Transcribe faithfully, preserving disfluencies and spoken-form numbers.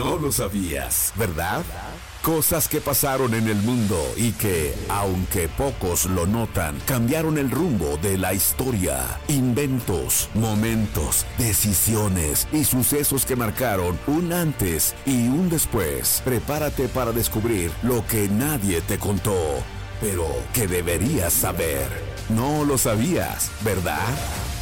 No lo sabías, ¿verdad? Cosas que pasaron en el mundo y que, aunque pocos lo notan, cambiaron el rumbo de la historia. Inventos, momentos, decisiones y sucesos que marcaron un antes y un después. Prepárate para descubrir lo que nadie te contó, pero que deberías saber. No lo sabías, ¿verdad?